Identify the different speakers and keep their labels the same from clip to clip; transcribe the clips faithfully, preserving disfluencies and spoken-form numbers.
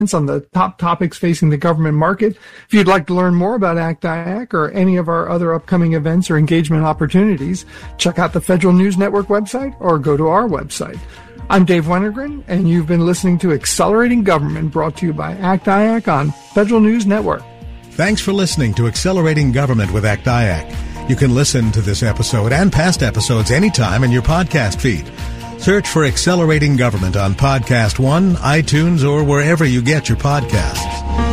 Speaker 1: on the top topics facing the government market. If you'd like to learn more about A C T I A C or any of our other upcoming events or engagement opportunities, check out the Federal News Network website or go to our website. I'm Dave Wennergren, and you've been listening to Accelerating Government, brought to you by A C T I A C on Federal News Network.
Speaker 2: Thanks for listening to Accelerating Government with A C T I A C. You can listen to this episode and past episodes anytime in your podcast feed. Search for Accelerating Government on Podcast One, iTunes, or wherever you get your podcasts.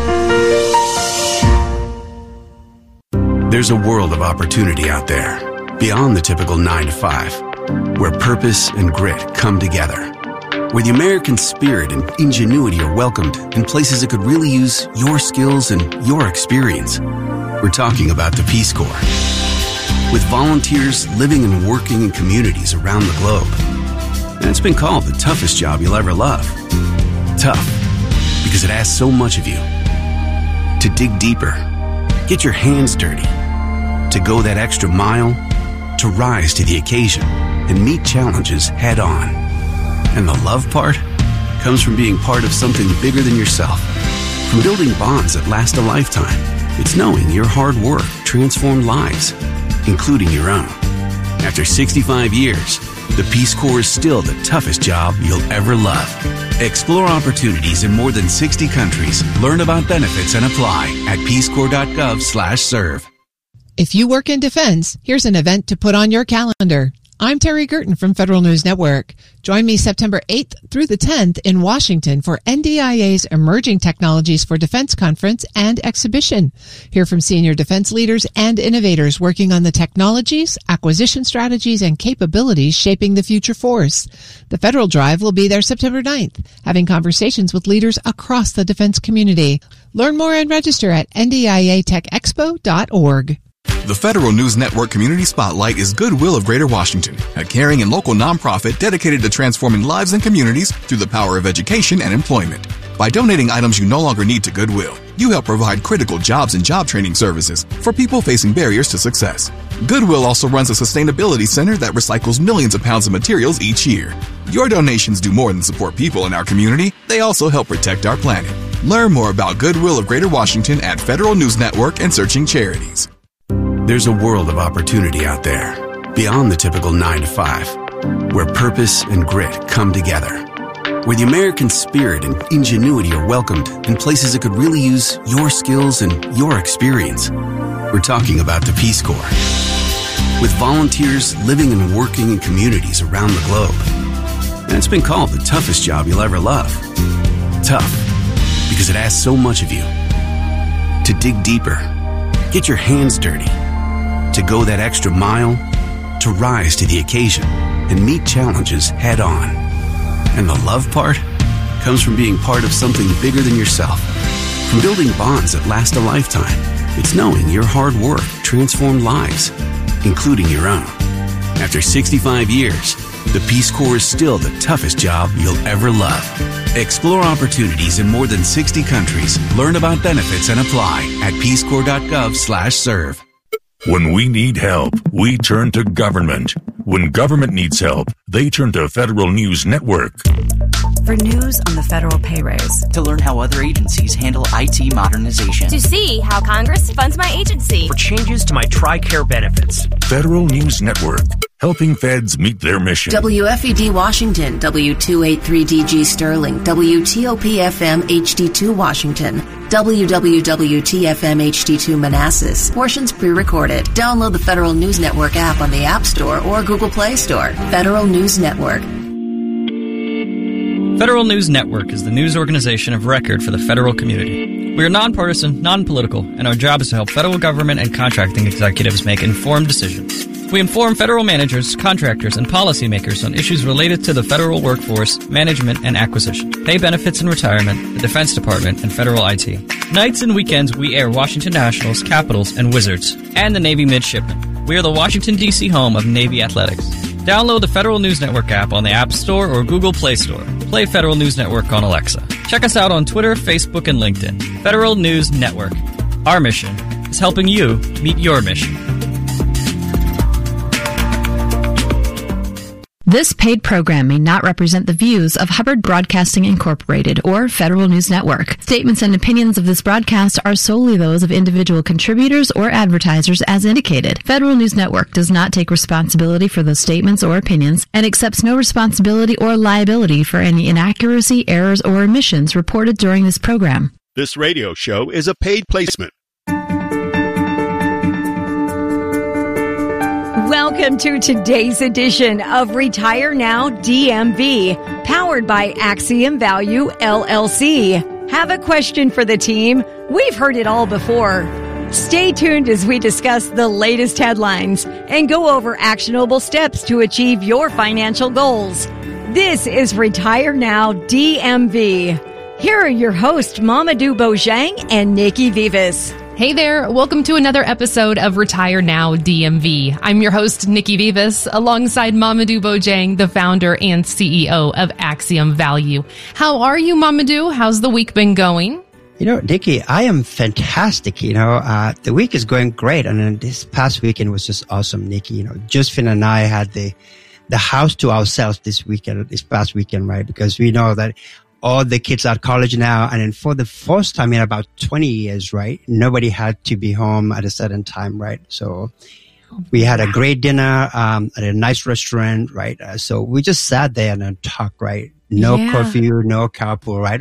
Speaker 3: There's a world of opportunity out there, beyond the typical nine to five, where purpose and grit come together, where the American spirit and ingenuity are welcomed in places that could really use your skills and your experience. We're talking about the Peace Corps. With volunteers living and working in communities around the globe. And it's been called the toughest job you'll ever love. Tough, because it asks so much of you. To dig deeper, get your hands dirty, to go that extra mile, to rise to the occasion and meet challenges head on. And the love part comes from being part of something bigger than yourself. From building bonds that last a lifetime, it's knowing your hard work transformed lives, including your own. After sixty-five years, the Peace Corps is still the toughest job you'll ever love. Explore opportunities in more than sixty countries. Learn about benefits and apply at peacecorps.gov slash serve.
Speaker 4: If you work in defense, here's an event to put on your calendar. I'm Terry Gerton from Federal News Network. Join me September eighth through the tenth in Washington for N D I A's Emerging Technologies for Defense Conference and Exhibition. Hear from senior defense leaders and innovators working on the technologies, acquisition strategies, and capabilities shaping the future force. The Federal Drive will be there September ninth, having conversations with leaders across the defense community. Learn more and register at N D I A tech expo dot org.
Speaker 5: The Federal News Network Community Spotlight is Goodwill of Greater Washington, a caring and local nonprofit dedicated to transforming lives and communities through the power of education and employment. By donating items you no longer need to Goodwill, you help provide critical jobs and job training services for people facing barriers to success. Goodwill also runs a sustainability center that recycles millions of pounds of materials each year. Your donations do more than support people in our community, they also help protect our planet. Learn more about Goodwill of Greater Washington at Federal News Network and Searching Charities.
Speaker 3: There's a world of opportunity out there, beyond the typical nine to five, where purpose and grit come together, where the American spirit and ingenuity are welcomed in places that could really use your skills and your experience. We're talking about the Peace Corps. With volunteers living and working in communities around the globe. And it's been called the toughest job you'll ever love. Tough, because it asks so much of you. To dig deeper, get your hands dirty, to go that extra mile, to rise to the occasion and meet challenges head on. And the love part comes from being part of something bigger than yourself. From building bonds that last a lifetime, it's knowing your hard work transformed lives, including your own. After sixty-five years, the Peace Corps is still the toughest job you'll ever love. Explore opportunities in more than sixty countries. Learn about benefits and apply at peacecorps.gov slash serve.
Speaker 6: When we need help, we turn to government. When government needs help, they turn to Federal News Network.
Speaker 7: For news on the federal pay raise.
Speaker 8: To learn how other agencies handle I T modernization.
Speaker 9: To see how Congress funds my agency.
Speaker 10: For changes to my TRICARE benefits.
Speaker 6: Federal News Network, helping feds meet their mission.
Speaker 11: W F E D Washington, W two eighty-three D G Sterling, W T O P F M H D two Washington, W W W T F M H D two Manassas. Portions pre-recorded. Download the Federal News Network app on the App Store or Google Play Store. Federal News Network.
Speaker 12: Federal News Network is the news organization of record for the federal community. We are nonpartisan, non-political, and our job is to help federal government and contracting executives make informed decisions. We inform federal managers, contractors, and policymakers on issues related to the federal workforce, management, and acquisition, pay benefits and retirement, the Defense Department, and federal I T. Nights and weekends, we air Washington Nationals, Capitals, and Wizards, and the Navy Midshipmen. We are the Washington, D C home of Navy Athletics. Download the Federal News Network app on the App Store or Google Play Store. Play Federal News Network on Alexa. Check us out on Twitter, Facebook, and LinkedIn. Federal News Network. Our mission is helping you meet your mission.
Speaker 13: This paid program may not represent the views of Hubbard Broadcasting Incorporated or Federal News Network. Statements and opinions of this broadcast are solely those of individual contributors or advertisers as indicated. Federal News Network does not take responsibility for those statements or opinions and accepts no responsibility or liability for any inaccuracy, errors, or omissions reported during this program.
Speaker 14: This radio show is a paid placement.
Speaker 15: Welcome to today's edition of Retire Now D M V, powered by Axiom Value, L L C. Have a question for the team? We've heard it all before. Stay tuned as we discuss the latest headlines and go over actionable steps to achieve your financial goals. This is Retire Now D M V. Here are your hosts, Mamadou Bojang and Nikki Vivas.
Speaker 16: Hey there, welcome to another episode of Retire Now D M V. I'm your host, Nikki Vivas, alongside Mamadou Bojang, the founder and C E O of Axiom Value. How are you, Mamadou? How's the week been going?
Speaker 17: You know, Nikki, I am fantastic. You know, uh, the week is going great. And then this past weekend was just awesome, Nikki. You know, Josephine and I had the, the house to ourselves this weekend, this past weekend, right? Because we know that all the kids are at college now. And then for the first time in about twenty years, right? Nobody had to be home at a certain time, right? So we had a great dinner, um, at a nice restaurant, right? Uh, so we just sat there and then talked, right? No yeah. curfew, no carpool, right?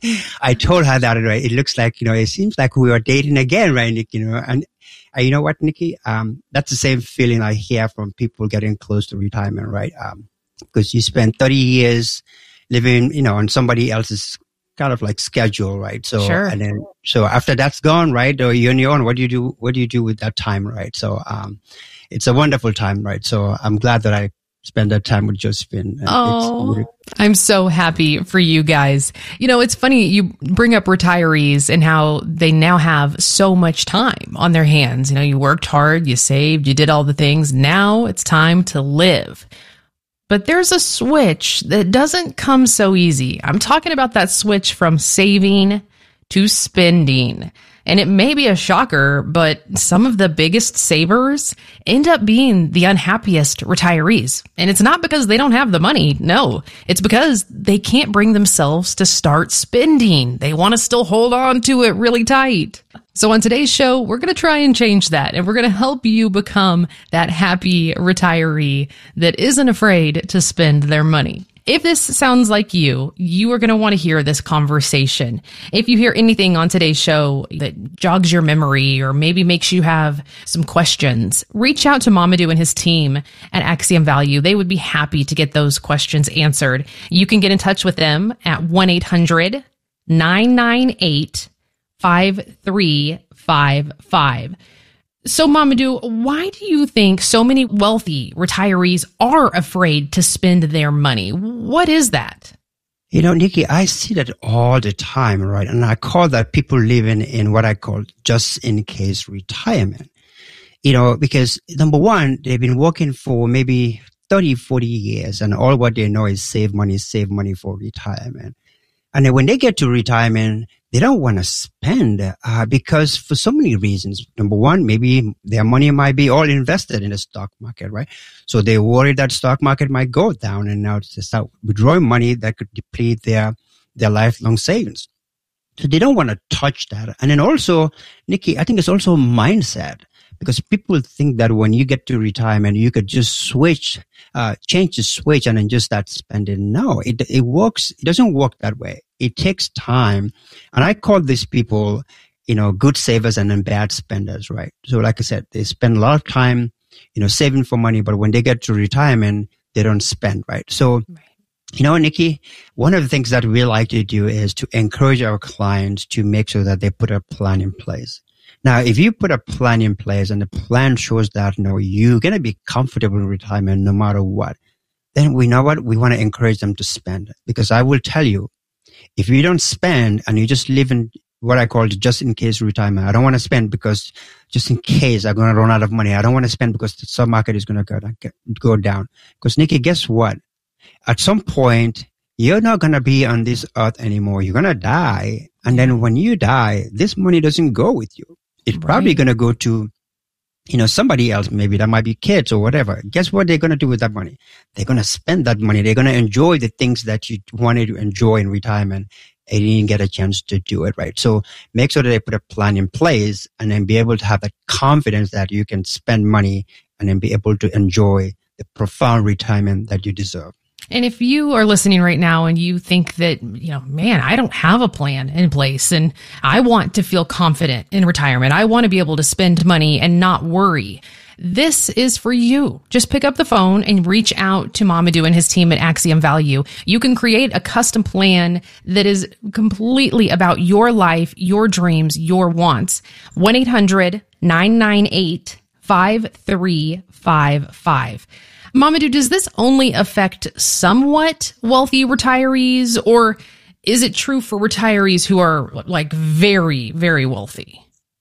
Speaker 17: I told her that, right? It looks like, you know, it seems like we were dating again, right, Nikki? You know, and uh, you know what, Nikki? Um, that's the same feeling I hear from people getting close to retirement, right? Um, because you spend thirty years living, you know, on somebody else's kind of like schedule, right? So,
Speaker 16: sure.
Speaker 17: and then, so after that's gone, right? Or you're on your own, what do you do? What do you do with that time, right? So, um, it's a wonderful time, right? So I'm glad that I spend that time with Josephine. And
Speaker 16: oh,
Speaker 17: it's,
Speaker 16: I'm so happy for you guys. You know, it's funny, you bring up retirees and how they now have so much time on their hands. You know, you worked hard, you saved, you did all the things. Now it's time to live. But there's a switch that doesn't come so easy. I'm talking about that switch from saving to spending. And it may be a shocker, but some of the biggest savers end up being the unhappiest retirees. And it's not because they don't have the money. No, it's because they can't bring themselves to start spending. They want to still hold on to it really tight. So on today's show, we're going to try and change that, and we're going to help you become that happy retiree that isn't afraid to spend their money. If this sounds like you, you are going to want to hear this conversation. If you hear anything on today's show that jogs your memory or maybe makes you have some questions, reach out to Mamadou and his team at Axiom Value. They would be happy to get those questions answered. You can get in touch with them at one eight hundred nine nine eight five three five five. So, Mamadou, why do you think so many wealthy retirees are afraid to spend their money? What is that?
Speaker 17: You know, Nikki, I see that all the time, right? And I call that people living in what I call just in case retirement. You know, because number one, they've been working for maybe thirty, forty years, and all what they know is save money, save money for retirement. And then when they get to retirement, they don't want to spend uh, because for so many reasons. Number one, maybe their money might be all invested in the stock market, right? So they worry that stock market might go down, and now to start withdrawing money that could deplete their their lifelong savings. So they don't want to touch that. And then also, Nikki, I think it's also mindset. Because people think that when you get to retirement, you could just switch, uh, change the switch and then just start spending. No, it, it works. It doesn't work that way. It takes time. And I call these people, you know, good savers and then bad spenders, right? So like I said, they spend a lot of time, you know, saving for money, but when they get to retirement, they don't spend, right? So, right. You know, Nikki, one of the things that we like to do is to encourage our clients to make sure that they put a plan in place. Now, if you put a plan in place and the plan shows that, you know, you're going to be comfortable in retirement no matter what, then we know what? We want to encourage them to spend. Because I will tell you, if you don't spend and you just live in what I call just in case retirement, I don't want to spend because just in case I'm going to run out of money. I don't want to spend because the stock market is going to go down. Because, Nikki, guess what? At some point, you're not going to be on this earth anymore. You're going to die. And then when you die, this money doesn't go with you. It's probably right. going to go to you know, somebody else, maybe that might be kids or whatever. Guess what they're going to do with that money? They're going to spend that money. They're going to enjoy the things that you wanted to enjoy in retirement and you didn't get a chance to do it, right? So make sure that they put a plan in place and then be able to have that confidence that you can spend money and then be able to enjoy the profound retirement that you deserve.
Speaker 16: And if you are listening right now and you think that, you know, man, I don't have a plan in place and I want to feel confident in retirement. I want to be able to spend money and not worry. This is for you. Just pick up the phone and reach out to Mamadou and his team at Axiom Value. You can create a custom plan that is completely about your life, your dreams, your wants. one eight hundred nine nine eight five three five five. Mamadou, does this only affect somewhat wealthy retirees, or is it true for retirees who are like very, very wealthy?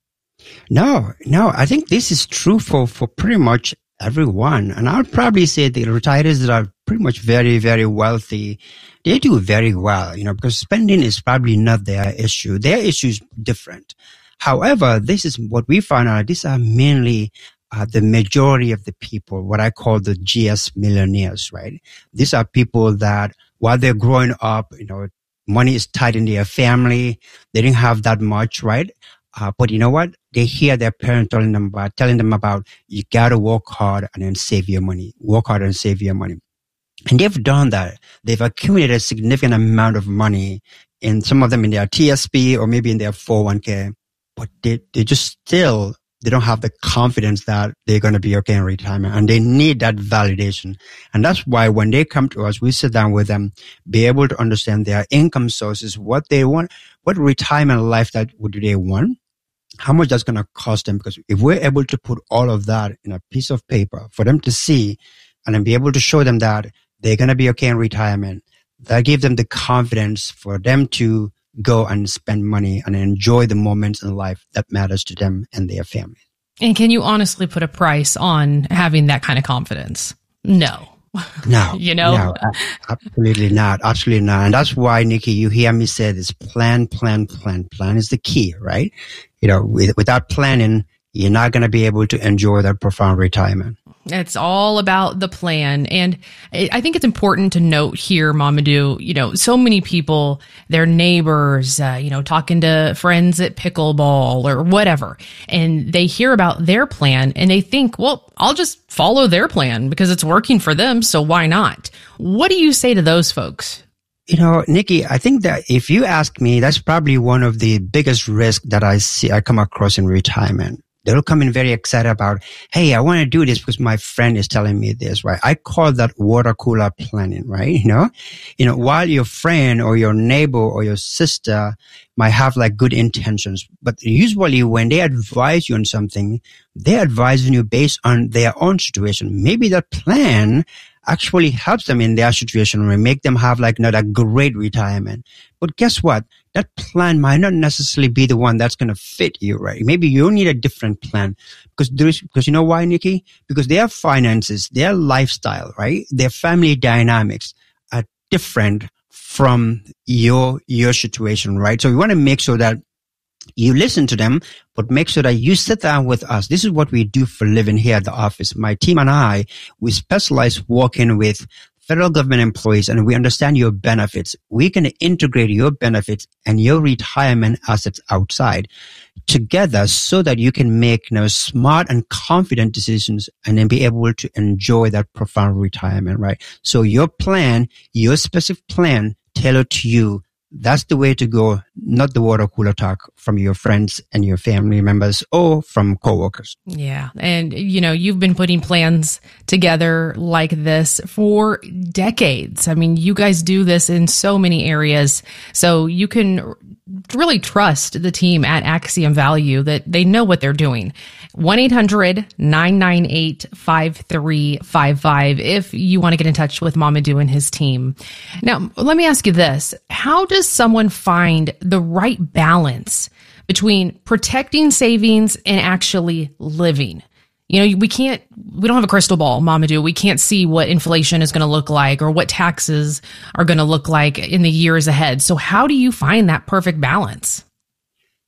Speaker 17: No, no, I think this is true for, for pretty much everyone. And I'll probably say the retirees that are pretty much very, very wealthy, they do very well, you know, because spending is probably not their issue. Their issue is different. However, this is what we found out. These are mainly Uh, the majority of the people, what I call the G S millionaires, right? These are people that while they're growing up, you know, money is tight in their family. They didn't have that much, right? Uh, but you know what? They hear their parents telling them about, telling them about, you gotta work hard and then save your money. Work hard and save your money. And they've done that. They've accumulated a significant amount of money in some of them in their T S P or maybe in their four oh one k, but they, they just still they don't have the confidence that they're going to be okay in retirement, and they need that validation. And that's why when they come to us, we sit down with them, be able to understand their income sources, what they want, what retirement lifestyle do they want, how much that's going to cost them. Because if we're able to put all of that in a piece of paper for them to see and then be able to show them that they're going to be okay in retirement, that gives them the confidence for them to go and spend money and enjoy the moments in life that matters to them and their family.
Speaker 16: And can you honestly put a price on having that kind of confidence? No.
Speaker 17: No.
Speaker 16: You know?
Speaker 17: No, absolutely not. Absolutely not. And that's why, Nikki, you hear me say this: plan, plan, plan. Plan is the key, right? You know, with, without planning, you're not going to be able to enjoy that profound retirement.
Speaker 16: It's all about the plan. And I think it's important to note here, Mamadou, you know, so many people, their neighbors, uh, you know, talking to friends at pickleball or whatever, and they hear about their plan and they think, well, I'll just follow their plan because it's working for them. So why not? What do you say to those folks?
Speaker 17: You know, Nikki, I think that if you ask me, that's probably one of the biggest risks that I see, I come across in retirement. They'll come in very excited about, hey, I want to do this because my friend is telling me this, right? I call that water cooler planning, right? You know, you know, while your friend or your neighbor or your sister might have like good intentions, but usually when they advise you on something, they're advising you based on their own situation. Maybe that plan actually helps them in their situation and make them have like not a great retirement. But guess what? That plan might not necessarily be the one that's going to fit you, right? Maybe you need a different plan because there is, because you know why, Nikki? Because their finances, their lifestyle, right? Their family dynamics are different from your, your situation, right? So we want to make sure that you listen to them, but make sure that you sit down with us. This is what we do for a living here at the office. My team and I, we specialize working with federal government employees, and we understand your benefits. We can integrate your benefits and your retirement assets outside together so that you can make, you know, smart and confident decisions and then be able to enjoy that profound retirement, right? So your plan, your specific plan tailored to you, that's the way to go, not the water cooler talk from your friends and your family members or from coworkers.
Speaker 16: Yeah. And, you know, you've been putting plans together like this for decades. I mean, you guys do this in so many areas. So you can really trust the team at Axiom Value that they know what they're doing. one eight hundred nine nine eight five three five five if you want to get in touch with Mamadou and his team. Now, let me ask you this. How does someone find the right balance between protecting savings and actually living? You know, we can't, we don't have a crystal ball, Mamadou. We can't see what inflation is going to look like or what taxes are going to look like in the years ahead. So how do you find that perfect balance?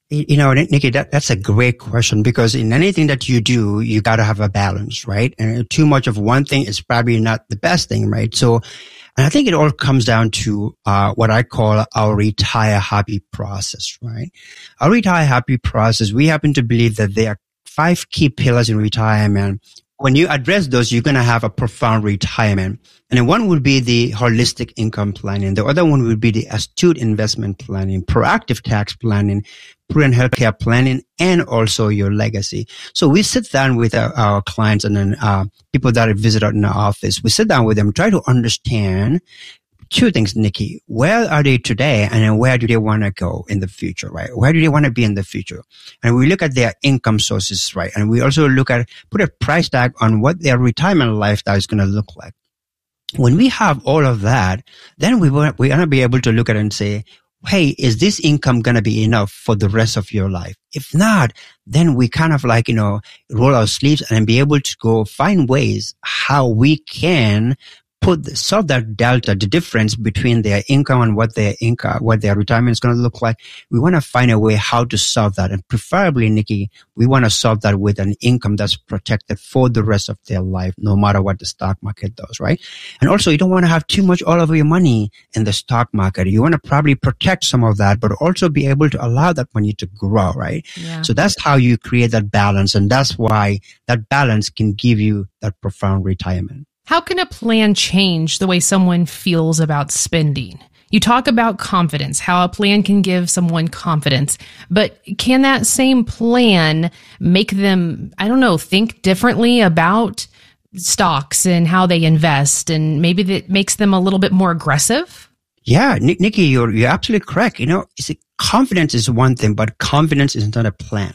Speaker 17: You know, Nikki, that, that's a great question, because in anything that you do, you got to have a balance, right? And too much of one thing is probably not the best thing, right? So, and I think it all comes down to uh what I call our retire happy process, right? Our retire happy process, we happen to believe that there are five key pillars in retirement. When you address those, you're going to have a profound retirement. And then one would be the holistic income planning. The other one would be the astute investment planning, proactive tax planning, prudent healthcare planning, and also your legacy. So we sit down with our, our clients and then uh, people that visit in our office. We sit down with them, try to understand two things, Nikki. Where are they today, and then where do they want to go in the future, right? Where do they want to be in the future? And we look at their income sources, right? And we also look at, put a price tag on what their retirement lifestyle is going to look like. When we have all of that, then we want, we're going to be able to look at it and say, hey, is this income going to be enough for the rest of your life? If not, then we kind of like, you know, roll our sleeves and be able to go find ways how we can put solve that delta, the difference between their income and what their income, what their retirement is going to look like. We want to find a way how to solve that, and preferably, Nikki, we want to solve that with an income that's protected for the rest of their life, no matter what the stock market does, right? And also, you don't want to have too much all of your money in the stock market. You want to probably protect some of that, but also be able to allow that money to grow, right? Yeah. So that's how you create that balance, and that's why that balance can give you that profound retirement.
Speaker 16: How can a plan change the way someone feels about spending? You talk about confidence, how a plan can give someone confidence, but can that same plan make them, I don't know, think differently about stocks and how they invest, and maybe that makes them a little bit more aggressive?
Speaker 17: Yeah, Nikki, you're, you're absolutely correct. You know, it's, confidence is one thing, but confidence is not a plan.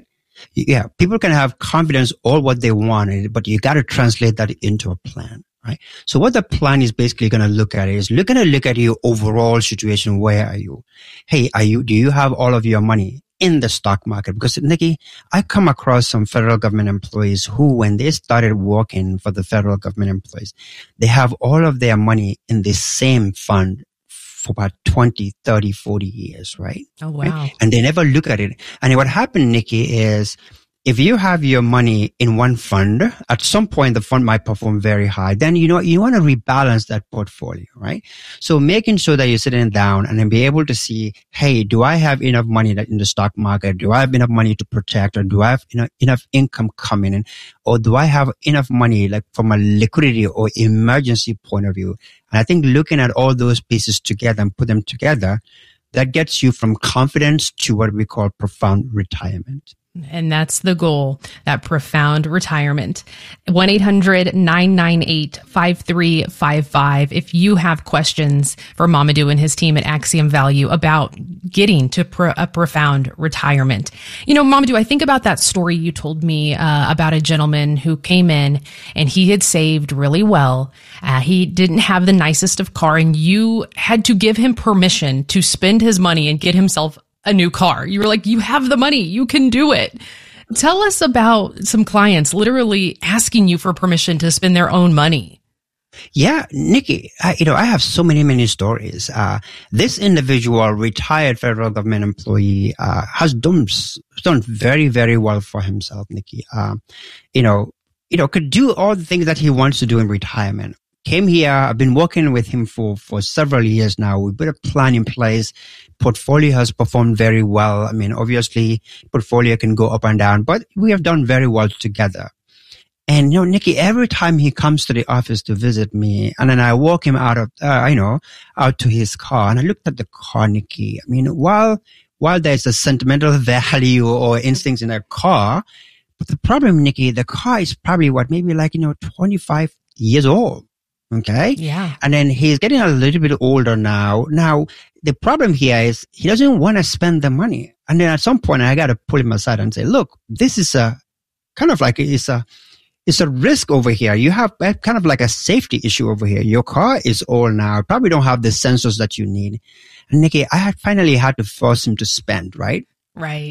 Speaker 17: Yeah, people can have confidence all what they want, but you got to translate that into a plan, right? So what the plan is basically going to look at is look going to look at your overall situation. Where are you? Hey, are you, do you have all of your money in the stock market? Because, Nikki, I come across some federal government employees who, when they started working for the federal government employees, they have all of their money in the same fund for about twenty, thirty, forty years, right?
Speaker 16: Oh, wow.
Speaker 17: Right? And they never look at it. And what happened, Nikki, is if you have your money in one fund, at some point the fund might perform very high. Then, you know, you want to rebalance that portfolio, right? So making sure that you're sitting down and then be able to see, hey, do I have enough money in the stock market? Do I have enough money to protect, or do I have enough, enough income coming in? Or do I have enough money, like from a liquidity or emergency point of view? And I think looking at all those pieces together and put them together, that gets you from confidence to what we call profound retirement.
Speaker 16: And that's the goal, that profound retirement. one eight hundred nine nine eight five three five five. If you have questions for Mamadou and his team at Axiom Value about getting to pro- a profound retirement. You know, Mamadou, I think about that story you told me uh, about a gentleman who came in and he had saved really well. Uh, he didn't have the nicest of car, and you had to give him permission to spend his money and get himself a new car. You were like, you have the money, you can do it. Tell us about some clients literally asking you for permission to spend their own money.
Speaker 17: Yeah, Nikki, I, you know, I have so many, many stories. Uh, this individual, retired federal government employee, uh, has done, done very, very well for himself, Nikki. Uh, you know, you know, could do all the things that he wants to do in retirement. Came here. I've been working with him for, for several years now. We put a plan in place. Portfolio has performed very well. I mean, obviously, portfolio can go up and down, but we have done very well together. And, you know, Nikki, every time he comes to the office to visit me, and then I walk him out of, uh, you know, out to his car, and I looked at the car, Nikki. I mean, while, while there's a sentimental value or instincts in a car, but the problem, Nikki, the car is probably what, maybe like, you know, twenty-five years old. Okay.
Speaker 16: Yeah.
Speaker 17: And then he's getting a little bit older now. Now, the problem here is he doesn't want to spend the money. And then at some point I got to pull him aside and say, look, this is a kind of like, it's a, it's a risk over here. You have kind of like a safety issue over here. Your car is old now. Probably don't have the sensors that you need. And Nikki, I had finally had to force him to spend, right?
Speaker 16: Right.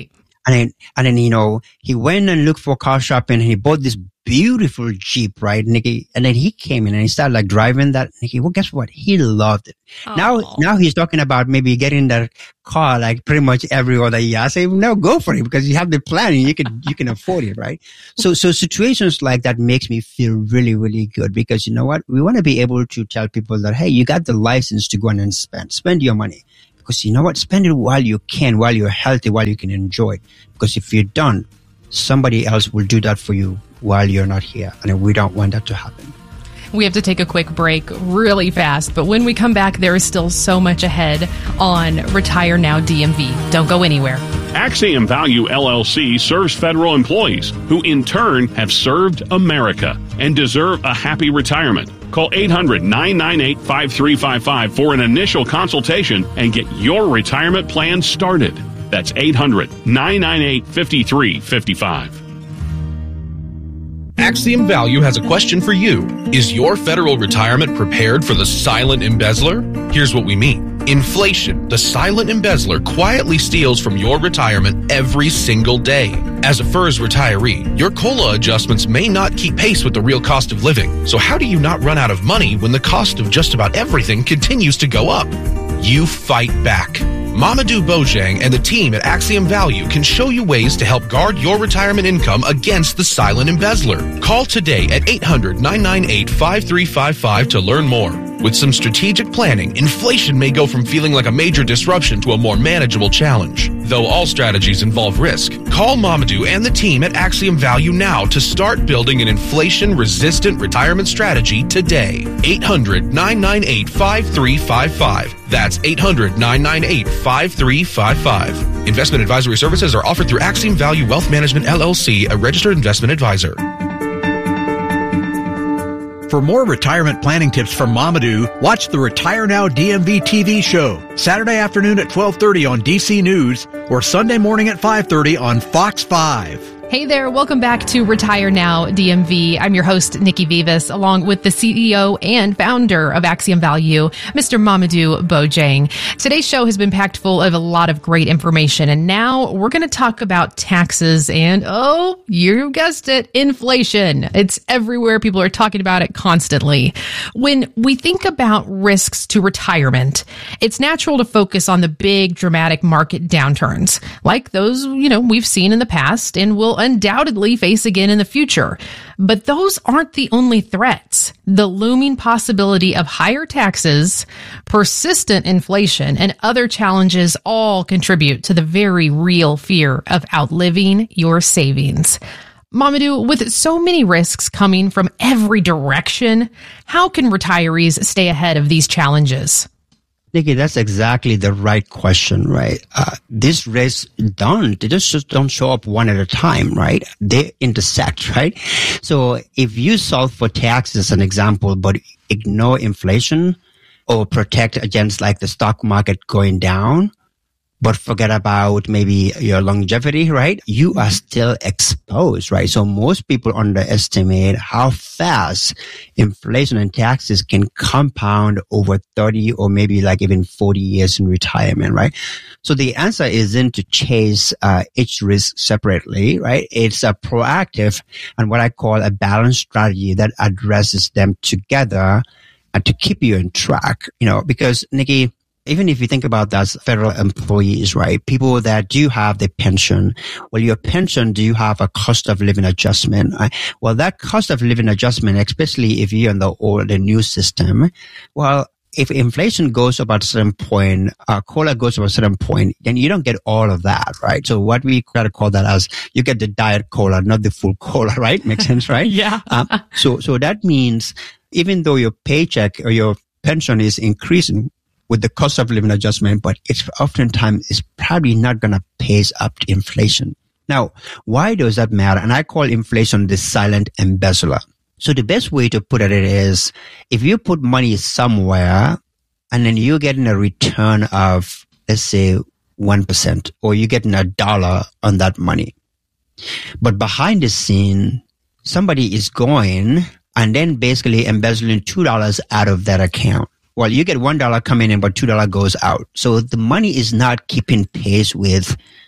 Speaker 17: And then, and then, you know, he went and looked for car shopping and he bought this beautiful Jeep, right, Nikki? And then he came in and he started like driving that, Nikki. Well, guess what? He loved it. Aww. Now, now he's talking about maybe getting that car like pretty much every other year. I say, no, go for it because you have the plan and you can, you can afford it, right? So, so situations like that makes me feel really, really good because you know what? We want to be able to tell people that, hey, you got the license to go in and spend, spend your money. Because you know what? Spend it while you can, while you're healthy, while you can enjoy it. Because if you don't, somebody else will do that for you while you're not here. And we don't want that to happen.
Speaker 16: We have to take a quick break really fast. But when we come back, there is still so much ahead on Retire Now D M V. Don't go anywhere.
Speaker 14: Axiom Value L L C serves federal employees who in turn have served America and deserve a happy retirement. Call eight hundred, nine nine eight, five three five five for an initial consultation and get your retirement plan started. That's eight hundred, nine nine eight, five three five five.
Speaker 18: Axiom Value has a question for you. Is your federal retirement prepared for the silent embezzler? Here's what we mean. Inflation, the silent embezzler, quietly steals from your retirement every single day. As a F E R S retiree, your COLA adjustments may not keep pace with the real cost of living. So how do you not run out of money when the cost of just about everything continues to go up? You fight back. Mamadou Bojang and the team at Axiom Value can show you ways to help guard your retirement income against the silent embezzler. Call today at eight hundred, nine nine eight, five three five five to learn more. With some strategic planning, inflation may go from feeling like a major disruption to a more manageable challenge. Though all strategies involve risk, call Mamadou and the team at Axiom Value now to start building an inflation-resistant retirement strategy today. eight hundred, nine nine eight, five three five five. That's eight hundred, nine nine eight, five three five five. Investment advisory services are offered through Axiom Value Wealth Management, L L C, a registered investment advisor.
Speaker 19: For more retirement planning tips from Mamadou, watch the Retire Now D M V T V show, Saturday afternoon at twelve thirty on D C News or Sunday morning at five thirty on Fox five.
Speaker 16: Hey there, welcome back to Retire Now D M V. I'm your host, Nikki Vivas, along with the C E O and founder of Axiom Value, Mister Mamadou Bojang. Today's show has been packed full of a lot of great information, and now we're going to talk about taxes and, oh, you guessed it, inflation. It's everywhere. People are talking about it constantly. When we think about risks to retirement, it's natural to focus on the big, dramatic market downturns, like those, you know, we've seen in the past and will undoubtedly face again in the future. But those aren't the only threats. The looming possibility of higher taxes, persistent inflation, and other challenges all contribute to the very real fear of outliving your savings. Mamadou, with so many risks coming from every direction, how can retirees stay ahead of these challenges?
Speaker 17: Nikki, that's exactly the right question, right? Uh, these risks don't, they just don't show up one at a time, right? They intersect, right? So if you solve for taxes as an example, but ignore inflation or protect against like the stock market going down, but forget about maybe your longevity, right? You are still exposed, right? So most people underestimate how fast inflation and taxes can compound over thirty or maybe like even forty years in retirement, right? So the answer isn't to chase uh, each risk separately, right? It's a proactive and what I call a balanced strategy that addresses them together and to keep you on track, you know, because Nikki, even if you think about that as federal employees, right? People that do have the pension. Well, your pension, do you have a cost of living adjustment? Right? Well, that cost of living adjustment, especially if you're in the old, the new system, well, if inflation goes up at a certain point, uh, COLA goes up at a certain point, then you don't get all of that, right? So what we gotta call that as, you get the diet COLA, not the full COLA, right? Makes sense, right?
Speaker 16: Yeah.
Speaker 17: um, so, so that means even though your paycheck or your pension is increasing with the cost of living adjustment, but it's oftentimes it's probably not going to pace up to inflation. Now, why does that matter? And I call inflation the silent embezzler. So the best way to put it is if you put money somewhere and then you're getting a return of, let's say, one percent, or you're getting a dollar on that money. But behind the scene, somebody is going and then basically embezzling two dollars out of that account. Well, you get one dollar coming in, but two dollars goes out. So the money is not keeping pace with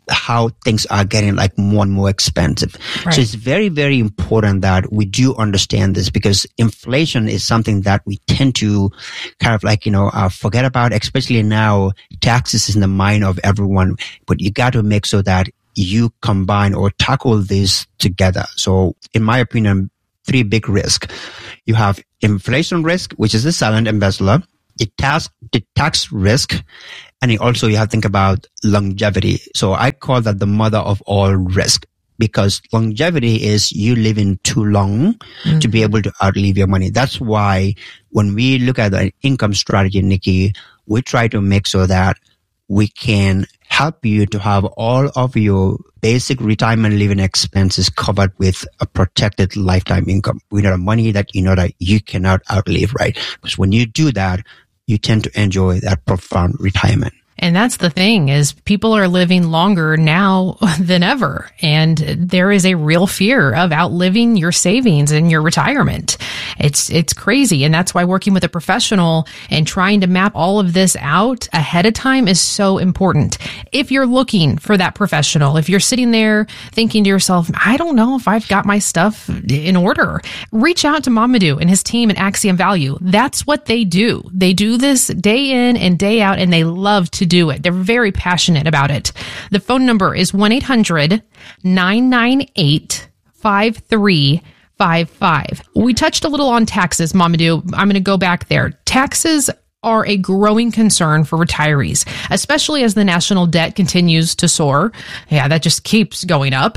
Speaker 17: how things are getting like more and more expensive.
Speaker 16: Right.
Speaker 17: So it's very, very important that we do understand this, because inflation is something that we tend to kind of like, you know, uh, forget about, especially now. Taxes is in the mind of everyone, but you got to make sure that you combine or tackle this together. So in my opinion, three big risks. You have inflation risk, which is the silent embezzler, the tax, the tax risk, and also you have to think about longevity. So I call that the mother of all risk, because longevity is you living too long mm-hmm. to be able to outlive your money. That's why when we look at the income strategy, Nikki, we try to make sure that we can help you to have all of your basic retirement living expenses covered with a protected lifetime income. We know the money that you know that you cannot outlive, right? Because when you do that, you tend to enjoy that profound retirement.
Speaker 16: And that's the thing, is people are living longer now than ever. And there is a real fear of outliving your savings and your retirement. It's, it's crazy. And that's why working with a professional and trying to map all of this out ahead of time is so important. If you're looking for that professional, if you're sitting there thinking to yourself, I don't know if I've got my stuff in order, reach out to Mamadou and his team at Axiom Value. That's what they do. They do this day in and day out, and they love to do it. They're very passionate about it. The phone number is one eight hundred nine nine eight five three five five. We touched a little on taxes, Mamadou. I'm going to go back there. Taxes are a growing concern for retirees, especially as the national debt continues to soar. Yeah, that just keeps going up.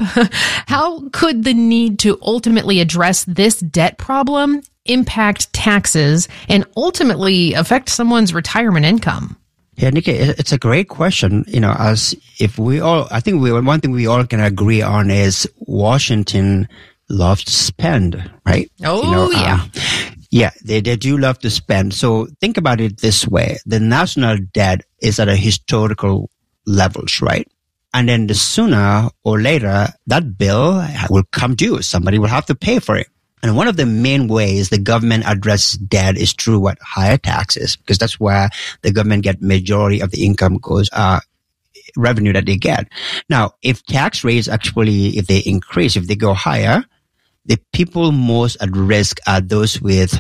Speaker 16: How could the need to ultimately address this debt problem impact taxes and ultimately affect someone's retirement income?
Speaker 17: Yeah, Nikki, it's a great question. You know, as if we all, I think we, one thing we all can agree on is Washington loves to spend, right?
Speaker 16: Oh,
Speaker 17: you know,
Speaker 16: yeah.
Speaker 17: Um, yeah, they, they do love to spend. So think about it this way. The national debt is at a historical levels, right? And then the sooner or later, that bill will come due. Somebody will have to pay for it. And one of the main ways the government addresses debt is through what? Higher taxes, because that's where the government get majority of the income goes, uh, revenue that they get. Now, if tax rates actually, if they increase, if they go higher, the people most at risk are those with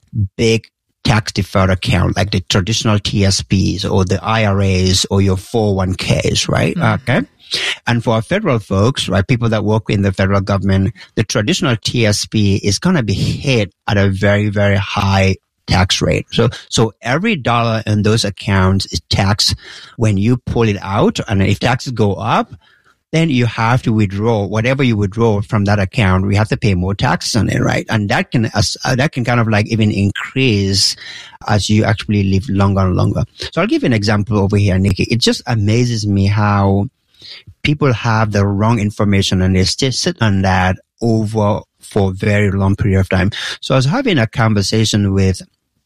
Speaker 17: big tax deferred account, like the traditional T S Ps or the I R As or your four oh one k's, right? Mm-hmm. Okay. And for our federal folks, right, people that work in the federal government, the traditional T S P is going to be hit at a very, very high tax rate. So, so every dollar in those accounts is taxed when you pull it out. And if taxes go up, then you have to withdraw whatever you withdraw from that account. We have to pay more taxes on it, right? And that can, uh, that can kind of like even increase as you actually live longer and longer. So I'll give you an example over here, Nikki. It just amazes me how people have the wrong information and they still sit on that over for a very long period of time. So I was having a conversation with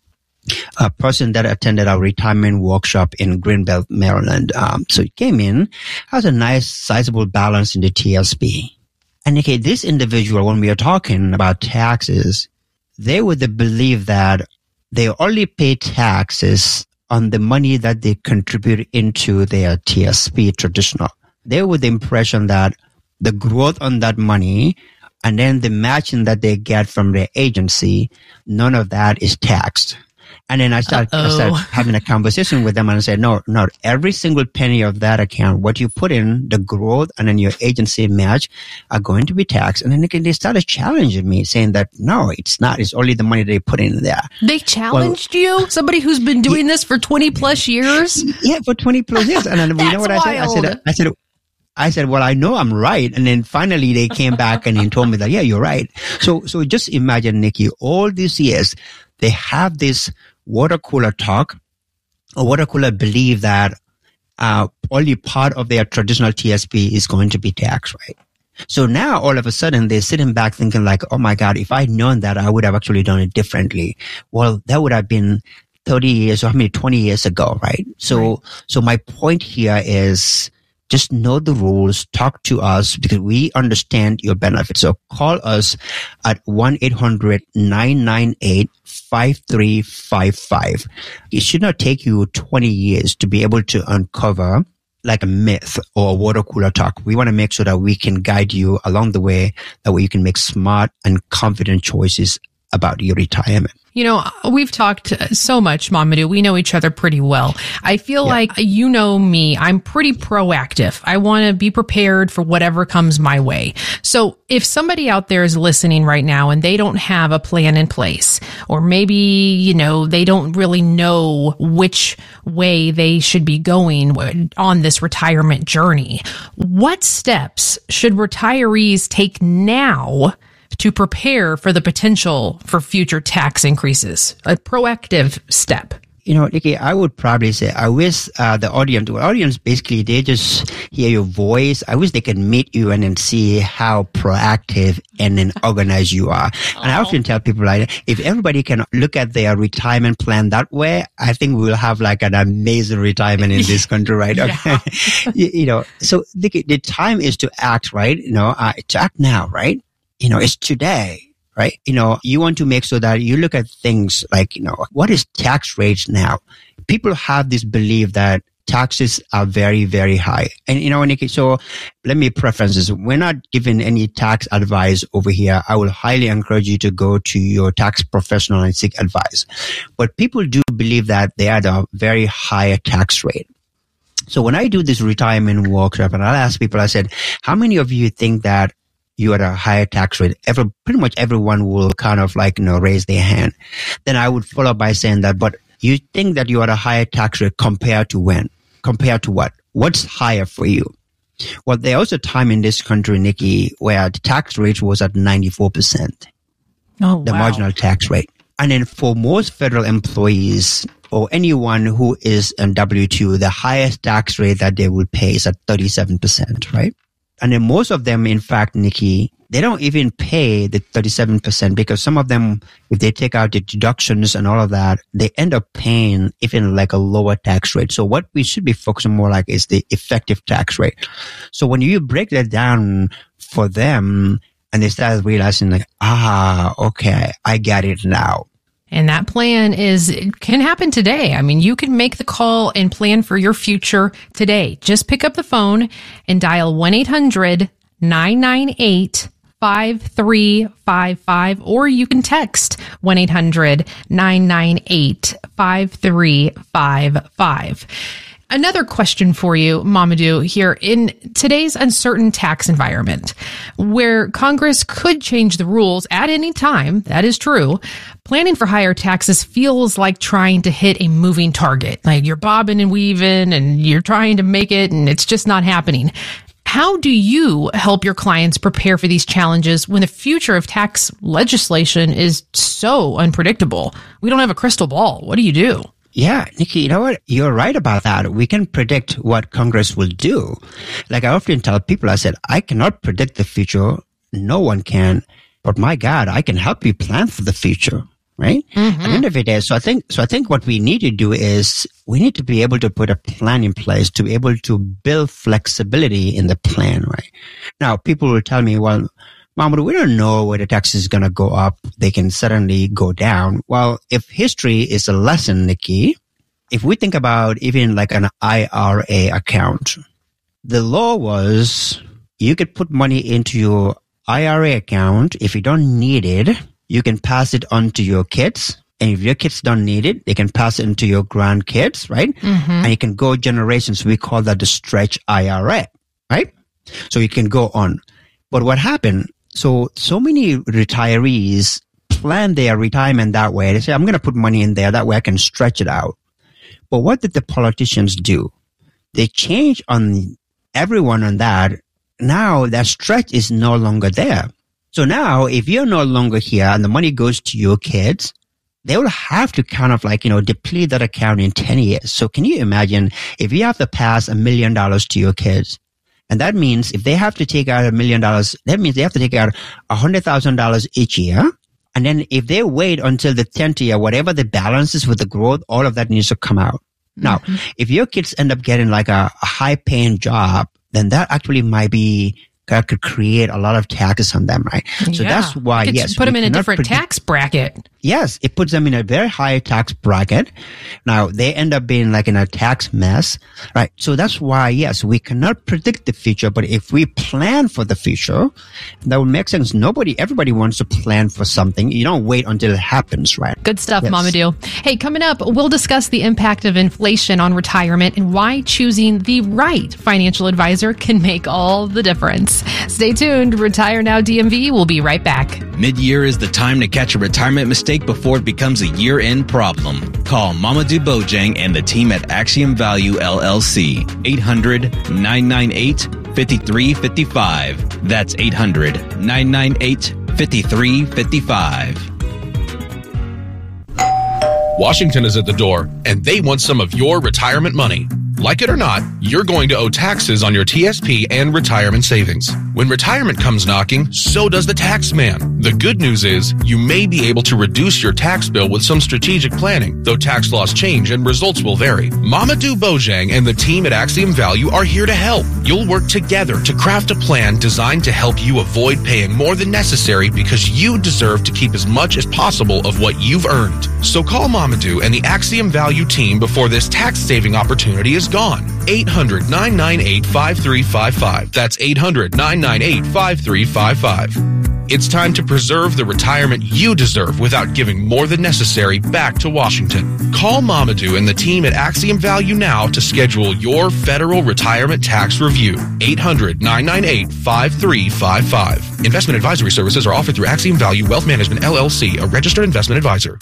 Speaker 17: a person that attended our retirement workshop in Greenbelt, Maryland. Um, so he came in, has a nice sizable balance in the T S P. And okay, this individual, when we are talking about taxes, they would believe that they only pay taxes on the money that they contribute into their T S P traditional. They were the impression that the growth on that money and then the matching that they get from their agency, none of that is taxed. And then I started, I started having a conversation with them and I said, no, no, every single penny of that account, what you put in, the growth and then your agency match are going to be taxed. And then they started challenging me saying that, no, it's not. It's only the money they put in there.
Speaker 16: They challenged well, you? Somebody who's been doing yeah, this for twenty plus years?
Speaker 17: Yeah, for twenty plus years. And then you know what I said? I said, I said, I said, well, I know I'm right. And then finally they came back and he told me that, yeah, you're right. So, so just imagine, Nikki, all these years, they have this water cooler talk, or water cooler believe that, uh, only part of their traditional T S P is going to be taxed, right? So now all of a sudden they're sitting back thinking like, oh my God, if I'd known that, I would have actually done it differently. Well, that would have been thirty years or how many, twenty years ago, right? So, right. so my point here is, just know the rules, talk to us because we understand your benefits. So call us at one eight hundred nine nine eight five three five five. It should not take you twenty years to be able to uncover like a myth or a water cooler talk. We want to make sure that we can guide you along the way, that way you can make smart and confident choices about your retirement.
Speaker 16: You know, we've talked so much, Mamadou. We know each other pretty well. I feel yeah. like you know me. I'm pretty proactive. I want to be prepared for whatever comes my way. So if somebody out there is listening right now and they don't have a plan in place, or maybe, you know, they don't really know which way they should be going on this retirement journey, what steps should retirees take now to prepare for the potential for future tax increases? A proactive step.
Speaker 17: You know, Nikki, I would probably say, I wish uh, the audience, the audience basically, they just hear your voice. I wish they could meet you and then see how proactive and then organized you are. And I often tell people, like, if everybody can look at their retirement plan that way, I think we'll have like an amazing retirement in this country, right? Okay. you, you know, so the, the time is to act, right? You know, uh, to act now, right? You know, it's today, right? You know, you want to make sure that you look at things like, you know, what is tax rates now? People have this belief that taxes are very, very high. And, you know, Nikki, so let me preference this. We're not giving any tax advice over here. I will highly encourage you to go to your tax professional and seek advice. But people do believe that they are at a very high tax rate. So when I do this retirement workshop and I'll ask people, I said, how many of you think that you are at a higher tax rate? Every, pretty much everyone will kind of like, you know, raise their hand. Then I would follow up by saying that, but you think that you are at a higher tax rate compared to when? Compared to what? What's higher for you? Well, there was a time in this country, Nikki, where the tax rate was at ninety-four percent.
Speaker 16: Oh,
Speaker 17: the
Speaker 16: wow.
Speaker 17: marginal tax rate. And then for most federal employees or anyone who is in W two, the highest tax rate that they will pay is at thirty-seven percent, right? And then most of them, in fact, Nikki, they don't even pay the thirty-seven percent because some of them, if they take out the deductions and all of that, they end up paying even like a lower tax rate. So what we should be focusing more like is the effective tax rate. So when you break that down for them and they start realizing like, ah, okay, I get it now.
Speaker 16: And that plan is, it can happen today. I mean, you can make the call and plan for your future today. Just pick up the phone and dial one eight hundred nine nine eight five three five five, or you can text one eight hundred nine nine eight five three five five. Another question for you, Mamadou, here in today's uncertain tax environment where Congress could change the rules at any time. That is true. Planning for higher taxes feels like trying to hit a moving target. Like you're bobbing and weaving and you're trying to make it and it's just not happening. How do you help your clients prepare for these challenges when the future of tax legislation is so unpredictable? We don't have a crystal ball. What do you do?
Speaker 17: Yeah, Nikki, you know what? You're right about that. We can predict what Congress will do. Like I often tell people, I said, I cannot predict the future. No one can. But my God, I can help you plan for the future, right? Mm-hmm. At the end of the day, so I think, so I think what we need to do is we need to be able to put a plan in place to be able to build flexibility in the plan, right? Now, people will tell me, well, Mamadou, we don't know where the tax is going to go up. They can suddenly go down. Well, if history is a lesson, Nikki, if we think about even like an I R A account, the law was you could put money into your I R A account. If you don't need it, you can pass it on to your kids. And if your kids don't need it, they can pass it into your grandkids, right? Mm-hmm. And you can go generations. We call that the stretch I R A, right? So you can go on. But what happened? So, so many retirees plan their retirement that way. They say, I'm going to put money in there. That way I can stretch it out. But what did the politicians do? They changed on everyone on that. Now that stretch is no longer there. So now if you're no longer here and the money goes to your kids, they will have to kind of like, you know, deplete that account in ten years. So can you imagine if you have to pass a million dollars to your kids? And that means if they have to take out a million dollars, that means they have to take out a hundred thousand dollars each year. And then if they wait until the tenth year, whatever the balance is with the growth, all of that needs to come out. Mm-hmm. Now, if your kids end up getting like a, a high paying job, then that actually might be that could create a lot of taxes on them, right? So
Speaker 16: yeah.
Speaker 17: that's why,
Speaker 16: It's
Speaker 17: yes.
Speaker 16: Put them in a different
Speaker 17: predict-
Speaker 16: tax bracket.
Speaker 17: Yes, it puts them in a very high tax bracket. Now, they end up being like in a tax mess, right? So that's why, yes, we cannot predict the future, but if we plan for the future, that will make sense. Nobody, everybody wants to plan for something. You don't wait until it happens, right?
Speaker 16: Good stuff,
Speaker 17: Yes.
Speaker 16: Mamadou. Hey, coming up, we'll discuss the impact of inflation on retirement and why choosing the right financial advisor can make all the difference. Stay tuned. Retire Now D M V will be right back.
Speaker 20: Mid-year is the time to catch a retirement mistake before it becomes a year-end problem. Call Mamadou Bojang and the team at Axiom Value L L C. eight hundred, nine nine eight, five three five five. That's eight hundred, nine nine eight, five three five five.
Speaker 18: Washington is at the door, and they want some of your retirement money. Like it or not, you're going to owe taxes on your T S P and retirement savings. When retirement comes knocking, so does the tax man. The good news is you may be able to reduce your tax bill with some strategic planning, though tax laws change and results will vary. Mamadou Bojang and the team at Axiom Value are here to help. You'll work together to craft a plan designed to help you avoid paying more than necessary because you deserve to keep as much as possible of what you've earned. So call Mamadou and the Axiom Value team before this tax-saving opportunity is gone. eight hundred, nine nine eight, five three five five. That's eight hundred, nine nine eight, five three five five. It's time to preserve the retirement you deserve without giving more than necessary back to Washington. Call Mamadou and the team at Axiom Value now to schedule your federal retirement tax review. eight hundred, nine nine eight, five three five five. Investment advisory services are offered through Axiom Value Wealth Management, L L C, a registered investment advisor.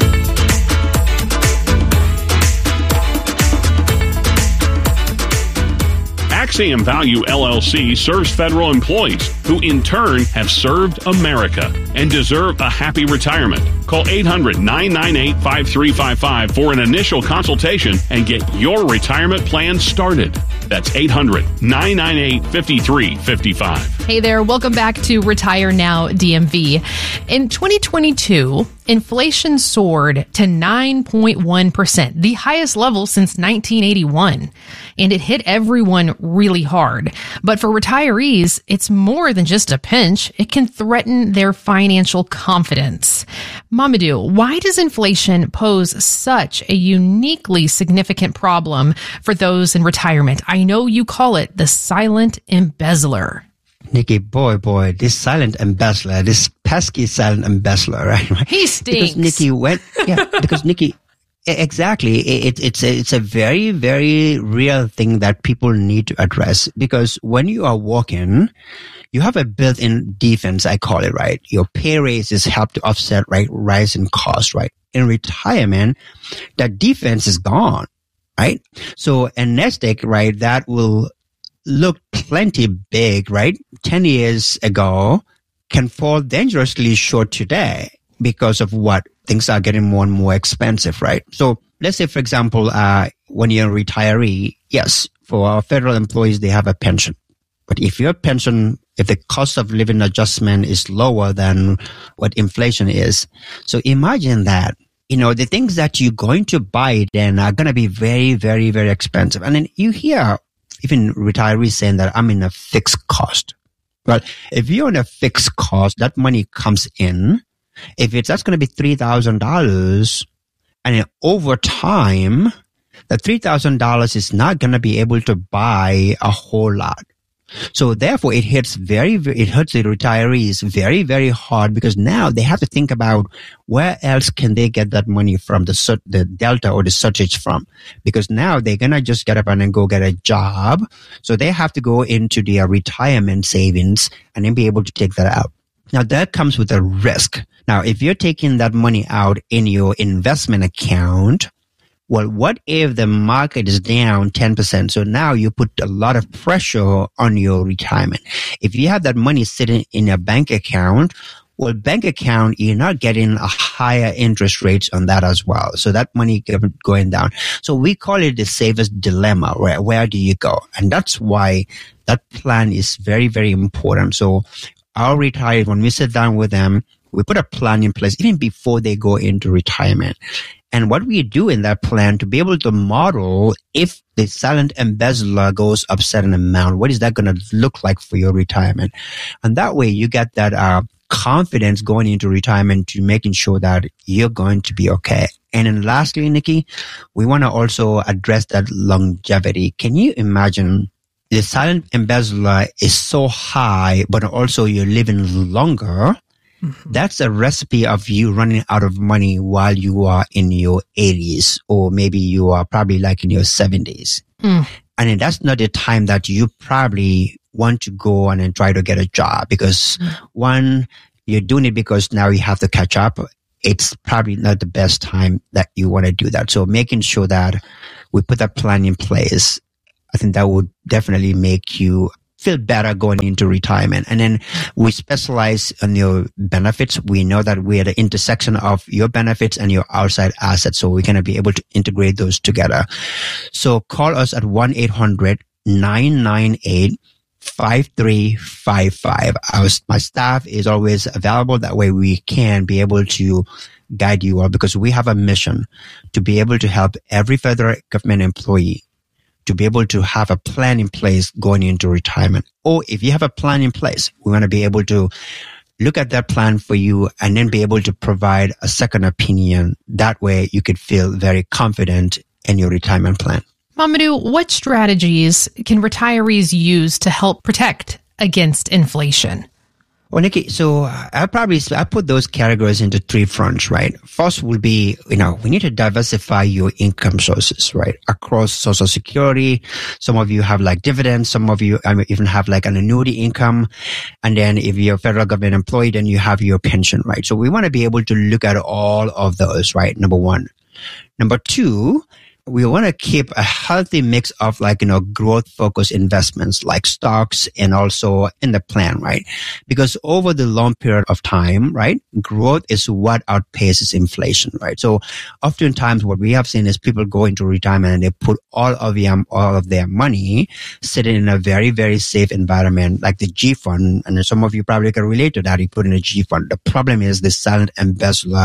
Speaker 14: Axiom Value L L C serves federal employees who in turn have served America and deserve a happy retirement. Call eight hundred, nine nine eight, five three five five for an initial consultation and get your retirement plan started. That's eight hundred, nine nine eight, five three five five.
Speaker 16: Hey there, welcome back to Retire Now D M V. In twenty twenty-two, inflation soared to nine point one percent, the highest level since nineteen eighty-one. And it hit everyone really hard. But for retirees, it's more than just a pinch. It can threaten their financial confidence. Mamadou, why does inflation pose such a uniquely significant problem for those in retirement? I know you call it the silent embezzler.
Speaker 17: Nikki, boy, boy, this silent embezzler, this pesky silent embezzler, right?
Speaker 16: He stinks.
Speaker 17: Because Nikki went, yeah, because Nikki, exactly, it, it's a, it's a very, very real thing that people need to address. Because when you are working, you have a built-in defense, I call it, right? Your pay raises help to offset, right, rise in cost, right? In retirement, that defense is gone, right? So a nest egg, right, that will look plenty big, right? ten years ago can fall dangerously short today because of what things are getting more and more expensive, right? So let's say, for example, uh, when you're a retiree, yes, for our federal employees, they have a pension. But if your pension, if the cost of living adjustment is lower than what inflation is, so imagine that, you know, the things that you're going to buy then are going to be very, very, very expensive. And then you hear even retirees saying that I'm in a fixed cost. Well, if you're in a fixed cost, that money comes in. If it's, that's going to be three thousand dollars, and then over time, the three thousand dollars is not going to be able to buy a whole lot. So therefore, it hits very, it hurts the retirees very, very hard because now they have to think about where else can they get that money from, the the delta or the surcharge from, because now they're gonna just get up and then go get a job. So they have to go into their retirement savings and then be able to take that out. Now that comes with a risk. Now, if you're taking that money out in your investment account, well, what if the market is down ten percent? So now you put a lot of pressure on your retirement. If you have that money sitting in a bank account, well, bank account, you're not getting a higher interest rates on that as well. So that money going down. So we call it the saver's dilemma. Where, where do you go? And that's why that plan is very, very important. So our retirees, when we sit down with them, we put a plan in place even before they go into retirement. And what we do in that plan to be able to model if the silent embezzler goes up certain amount, what is that going to look like for your retirement? And that way you get that uh, confidence going into retirement to making sure that you're going to be okay. And then lastly, Nikki, we want to also address that longevity. Can you imagine the silent embezzler is so high, but also you're living longer? Mm-hmm. That's a recipe of you running out of money while you are in your eighties, or maybe you are probably like in your seventies. Mm. And then that's not the time that you probably want to go on and try to get a job, because mm. one, you're doing it because now you have to catch up. It's probably not the best time that you want to do that. So making sure that we put that plan in place, I think that would definitely make you feel better going into retirement. And then we specialize on your benefits. We know that we're at the intersection of your benefits and your outside assets. So we're going to be able to integrate those together. So call us at one eight hundred nine nine eight five three five five. Our, my staff is always available. That way we can be able to guide you all, because we have a mission to be able to help every federal government employee to be able to have a plan in place going into retirement. Or if you have a plan in place, we want to be able to look at that plan for you and then be able to provide a second opinion. That way you could feel very confident in your retirement plan.
Speaker 16: Mamadou, what strategies can retirees use to help protect against inflation?
Speaker 17: Well, Nikki, so I probably, I put those categories into three fronts, right? First will be, you know, we need to diversify your income sources, right? Across Social Security. Some of you have like dividends. Some of you I mean, even have like an annuity income. And then if you're a federal government employee, then you have your pension, right? So we want to be able to look at all of those, right? Number one. Number two, we want to keep a healthy mix of like, you know, growth focused investments like stocks and also in the plan, right? Because over the long period of time, right, growth is what outpaces inflation, right? So oftentimes what we have seen is people go into retirement and they put all of them, all of their money sitting in a very, very safe environment like the G fund. And some of you probably can relate to that. You put in a G fund. The problem is the silent embezzler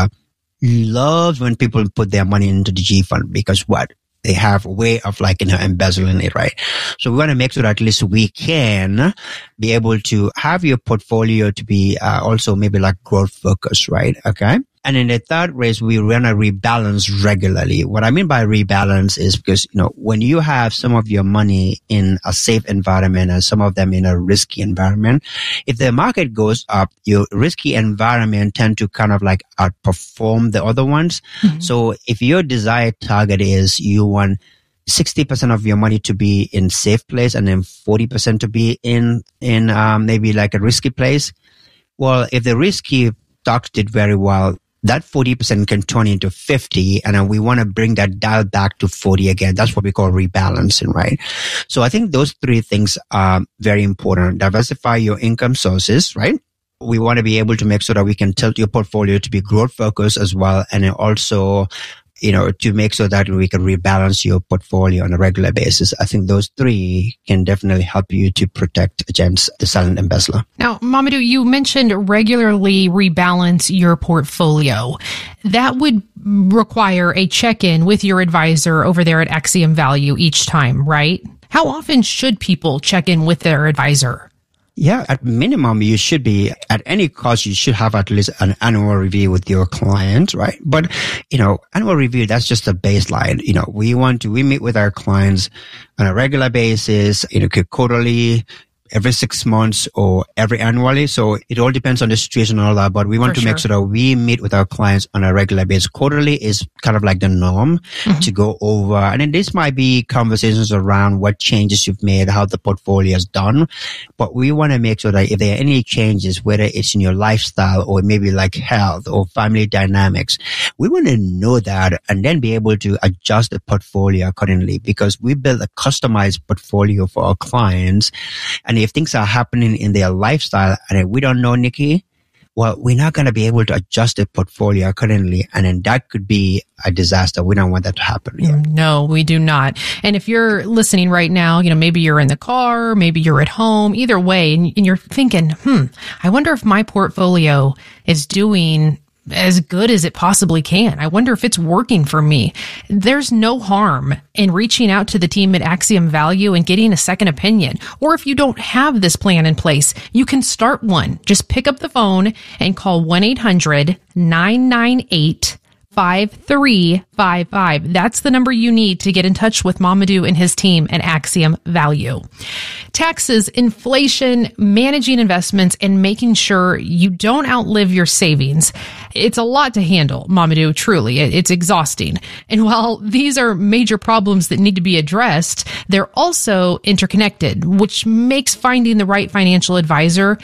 Speaker 17: loves when people put their money into the G fund, because what? They have a way of like, you know, embezzling it, right? So we want to make sure that at least we can be able to have your portfolio to be uh, also maybe like growth focused, right? Okay. And in the third race, we want to rebalance regularly. What I mean by rebalance is because, you know, when you have some of your money in a safe environment and some of them in a risky environment, if the market goes up, your risky environment tend to kind of like outperform the other ones. Mm-hmm. So if your desired target is you want sixty percent of your money to be in safe place and then forty percent to be in, in, um, maybe like a risky place. Well, if the risky stocks did very well, that forty percent can turn into fifty, and then we want to bring that dial back to forty again. That's what we call rebalancing, right? So I think those three things are very important. Diversify your income sources, right? We want to be able to make sure that we can tilt your portfolio to be growth focused as well, and then also, you know, to make sure that we can rebalance your portfolio on a regular basis. I think those three can definitely help you to protect against the silent embezzler.
Speaker 16: Now, Mamadou, you mentioned regularly rebalance your portfolio. That would require a check-in with your advisor over there at Axiom Value each time, right? How often should people check in with their advisor?
Speaker 17: Yeah, at minimum, you should be, at any cost, you should have at least an annual review with your client, right? But, you know, annual review, that's just a baseline. You know, we want to, we meet with our clients on a regular basis, you know, quarterly, every six months or every annually. So it all depends on the situation and all that, but we want For to sure. make sure that we meet with our clients on a regular basis. Quarterly is kind of like the norm mm-hmm. to go over. And then this might be conversations around what changes you've made, how the portfolio is done. But we want to make sure that if there are any changes, whether it's in your lifestyle or maybe like health or family dynamics, we want to know that and then be able to adjust the portfolio accordingly, because we build a customized portfolio for our clients. And if things are happening in their lifestyle and we don't know, Nikki, well, we're not going to be able to adjust the portfolio accordingly. And then that could be a disaster. We don't want that to happen. Here.
Speaker 16: No, we do not. And if you're listening right now, you know, maybe you're in the car, maybe you're at home, either way, and, and you're thinking, hmm, I wonder if my portfolio is doing as good as it possibly can. I wonder if it's working for me. There's no harm in reaching out to the team at Axiom Value and getting a second opinion. Or if you don't have this plan in place, you can start one. Just pick up the phone and call one eight hundred nine nine eight five three five five. That's the number you need to get in touch with Mamadou and his team at Axiom Value. Taxes, inflation, managing investments, and making sure you don't outlive your savings. It's a lot to handle, Mamadou, truly. It's exhausting. And while these are major problems that need to be addressed, they're also interconnected, which makes finding the right financial advisor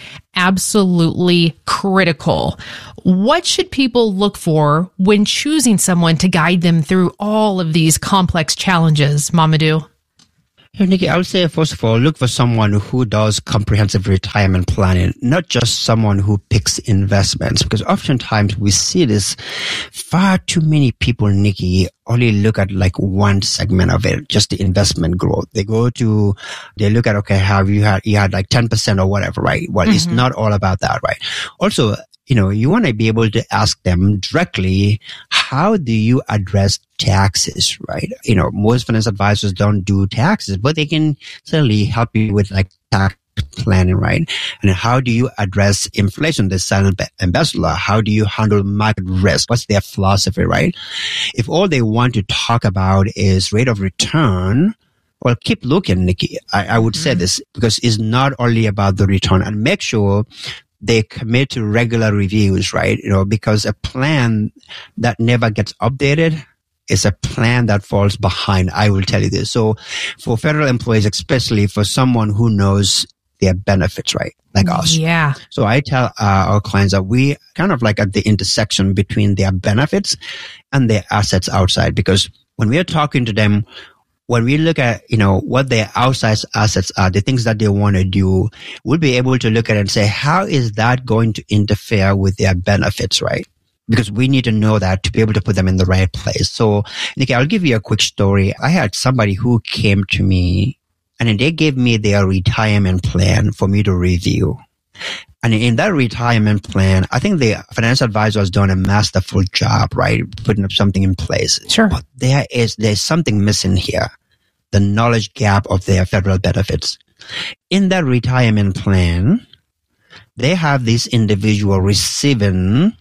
Speaker 16: absolutely critical. What should people look for when choosing someone to guide them through all of these complex challenges, Mamadou?
Speaker 17: Hey, Nikki, I would say, first of all, look for someone who does comprehensive retirement planning, not just someone who picks investments, because oftentimes we see this. Far too many people, Nikki, only look at like one segment of it, just the investment growth. They go to, they look at, okay, have you had, you had like ten percent or whatever, right? Well, mm-hmm. It's not all about that, right? Also, you know, you want to be able to ask them directly, how do you address taxes, right? You know, most financial advisors don't do taxes, but they can certainly help you with like tax planning, right? And how do you address inflation, the silent embezzler? How do you handle market risk? What's their philosophy, right? If all they want to talk about is rate of return, well, keep looking, Nikki. I, I would mm-hmm. say this because it's not only about the return, and make sure they commit to regular reviews, right? You know, because a plan that never gets updated is a plan that falls behind. I will tell you this. So for federal employees, especially for someone who knows their benefits, right? Like us.
Speaker 16: Yeah.
Speaker 17: So I tell uh, our clients that we kind of like at the intersection between their benefits and their assets outside, because when we are talking to them, when we look at, you know, what their outside assets are, the things that they want to do, we'll be able to look at it and say, how is that going to interfere with their benefits, right? Because we need to know that to be able to put them in the right place. So, Nikki, I'll give you a quick story. I had somebody who came to me and they gave me their retirement plan for me to review. And in that retirement plan, I think the financial advisor has done a masterful job, right? Putting up something in place.
Speaker 16: Sure.
Speaker 17: But there is, there's something missing here. The knowledge gap of their federal benefits. In that retirement plan, they have this individual receiving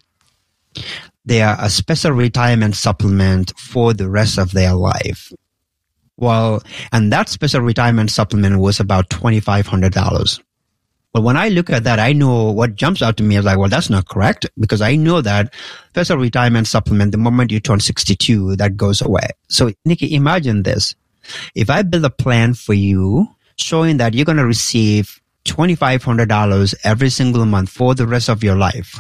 Speaker 17: their a special retirement supplement for the rest of their life. Well, and that special retirement supplement was about twenty-five hundred dollars. But when I look at that, I know what jumps out to me is like, well, that's not correct, because I know that special retirement supplement, the moment you turn sixty-two, that goes away. So, Nikki, imagine this. If I build a plan for you showing that you're going to receive twenty-five hundred dollars every single month for the rest of your life.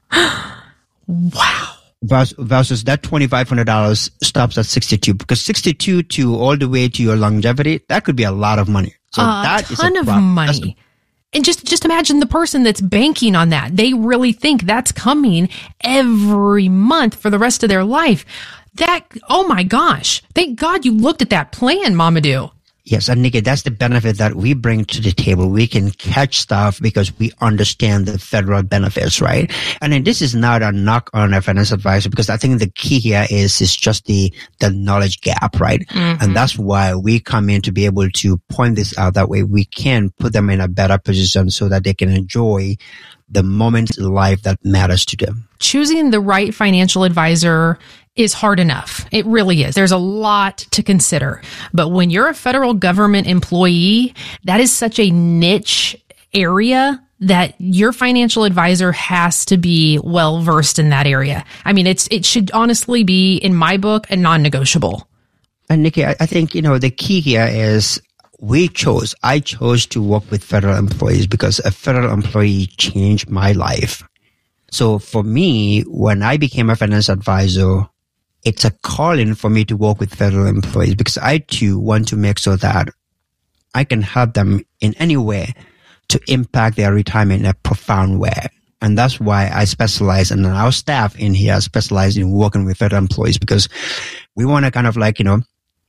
Speaker 16: Wow.
Speaker 17: Versus that twenty-five hundred dollars stops at sixty-two, because sixty-two to all the way to your longevity, that could be a lot of money. So
Speaker 16: a
Speaker 17: that
Speaker 16: ton
Speaker 17: is a
Speaker 16: of
Speaker 17: problem.
Speaker 16: money. And just, just imagine the person that's banking on that. They really think that's coming every month for the rest of their life. That, oh my gosh. Thank God you looked at that plan, Mamadou.
Speaker 17: Yes, and Nikki, that's the benefit that we bring to the table. We can catch stuff because we understand the federal benefits, right? And then this is not a knock on a financial advisor, because I think the key here is, is just the, the knowledge gap, right? Mm-hmm. And that's why we come in to be able to point this out. That way we can put them in a better position so that they can enjoy the moments in life that matters to them.
Speaker 16: Choosing the right financial advisor is hard enough. It really is. There's a lot to consider. But when you're a federal government employee, that is such a niche area that your financial advisor has to be well versed in that area. I mean, it's it should honestly be, in my book, a non-negotiable.
Speaker 17: And Nikki, I, I think, you know, the key here is we chose, I chose to work with federal employees because a federal employee changed my life. So for me, when I became a financial advisor, it's a calling for me to work with federal employees, because I too want to make sure that I can help them in any way to impact their retirement in a profound way. And that's why I specialize, and our staff in here specialize in working with federal employees, because we want to kind of like, you know,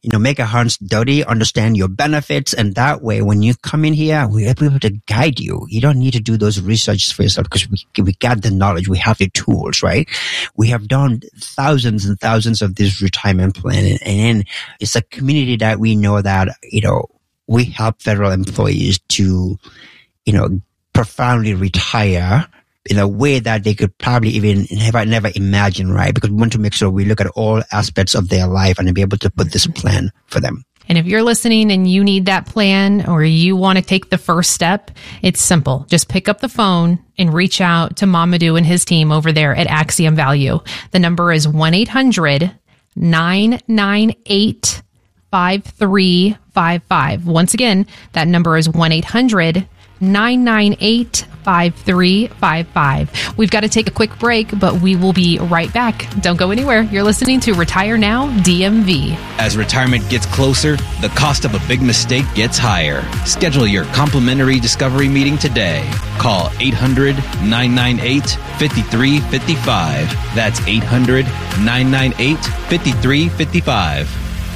Speaker 17: you know, make our hands dirty, understand your benefits. And that way, when you come in here, we're able to guide you. You don't need to do those research for yourself because we, we got the knowledge. We have the tools, right? We have done thousands and thousands of this retirement planning. And it's a community that we know that, you know, we help federal employees to, you know, profoundly retire in a way that they could probably even never, never imagine, right? Because we want to make sure we look at all aspects of their life and be able to put this plan for them.
Speaker 16: And if you're listening and you need that plan or you want to take the first step, it's simple. Just pick up the phone and reach out to Mamadou and his team over there at Axiom Value. The number is one eight hundred nine nine eight five three five five. Once again, that number is one eight hundred nine nine eight five three five five. We've got to take a quick break, but we will be right back. Don't go anywhere. You're listening to Retire Now D M V.
Speaker 20: As retirement gets closer, the cost of a big mistake gets higher. Schedule your complimentary discovery meeting today. Call eight hundred nine nine eight five three five five. That's eight hundred nine nine eight five three five five.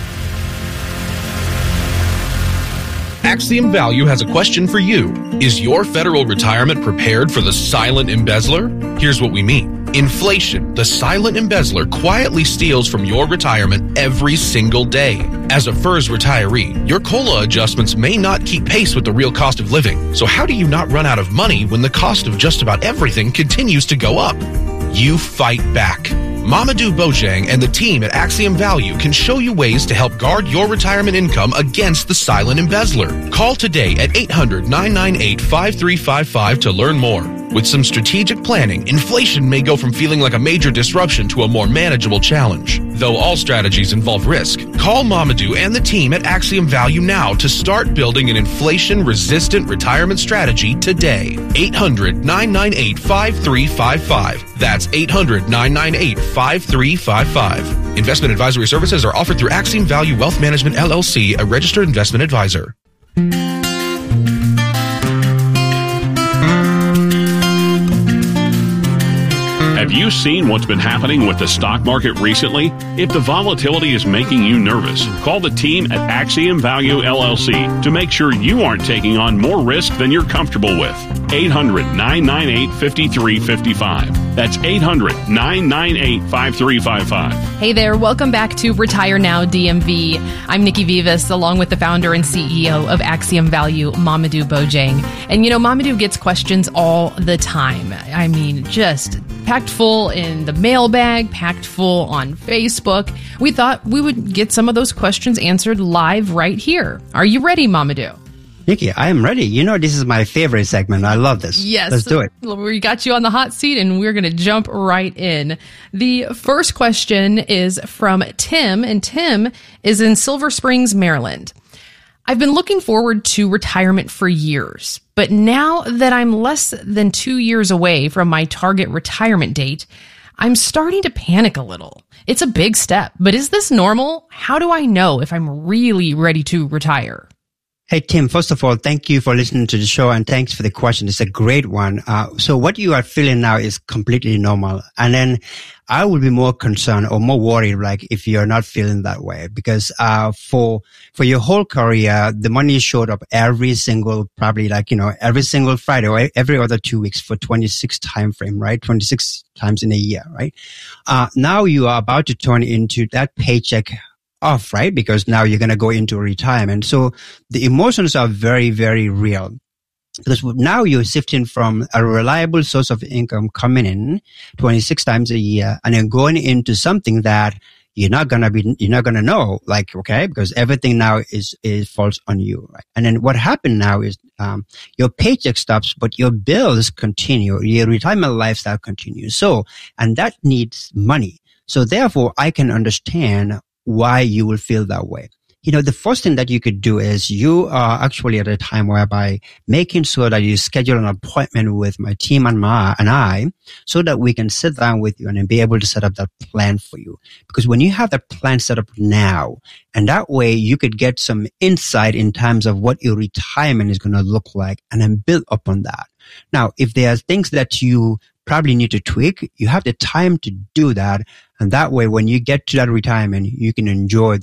Speaker 18: Axiom Value has a question for you. Is your federal retirement prepared for the silent embezzler? Here's what we mean. Inflation, the silent embezzler, quietly steals from your retirement every single day. As a F E R S retiree, your COLA adjustments may not keep pace with the real cost of living. So how do you not run out of money when the cost of just about everything continues to go up? You fight back. Mamadou Bojang and the team at Axiom Value can show you ways to help guard your retirement income against the silent embezzler. Call today at eight hundred nine nine eight five three five five to learn more. With some strategic planning, inflation may go from feeling like a major disruption to a more manageable challenge. Though all strategies involve risk, call Mamadou and the team at Axiom Value now to start building an inflation-resistant retirement strategy today. eight hundred nine nine eight five three five five. That's eight hundred nine nine eight five three five five. Investment advisory services are offered through Axiom Value Wealth Management, L L C, a registered investment advisor.
Speaker 14: Have you seen what's been happening with the stock market recently? If the volatility is making you nervous, call the team at Axiom Value L L C to make sure you aren't taking on more risk than you're comfortable with. eight hundred nine nine eight five three five five. That's eight hundred nine nine eight five three five five.
Speaker 16: Hey there, welcome back to Retire Now D M V. I'm Nikki Vivas, along with the founder and C E O of Axiom Value, Mamadou Bojang. And you know, Mamadou gets questions all the time. I mean, just packed full in the mailbag, packed full on Facebook. We thought we would get some of those questions answered live right here. Are you ready, Mamadou?
Speaker 17: Nikki, I am ready. You know, this is my favorite segment. I love this.
Speaker 16: Yes.
Speaker 17: Let's do it.
Speaker 16: We got you on the hot seat and we're going to jump right in. The first question is from Tim, and Tim is in Silver Springs, Maryland. I've been looking forward to retirement for years, but now that I'm less than two years away from my target retirement date, I'm starting to panic a little. It's a big step, but is this normal? How do I know if I'm really ready to retire?
Speaker 17: Hey, Tim, first of all, thank you for listening to the show and thanks for the question. It's a great one. Uh, so what you are feeling now is completely normal. And then I would be more concerned or more worried, like, if you're not feeling that way, because, uh, for, for your whole career, the money showed up every single, probably like, you know, every single Friday or every other two weeks for twenty-six time frame, right? twenty-six times in a year, right? Uh, now you are about to turn into that paycheck off, right? Because now you're going to go into retirement. So the emotions are very, very real. Because now you're shifting from a reliable source of income coming in twenty-six times a year and then going into something that you're not going to be, you're not going to know, like, okay, because everything now is, is falls on you, right? And then what happened now is, um, your paycheck stops, but your bills continue, your retirement lifestyle continues. So, and that needs money. So therefore I can understand why you will feel that way. You know, the first thing that you could do is you are actually at a time whereby making sure that you schedule an appointment with my team and my, and I, so that we can sit down with you and be able to set up that plan for you. Because when you have that plan set up now, and that way you could get some insight in terms of what your retirement is going to look like and then build upon that. Now, if there are things that you probably need to tweak, you have the time to do that. And that way, when you get to that retirement, you can enjoy that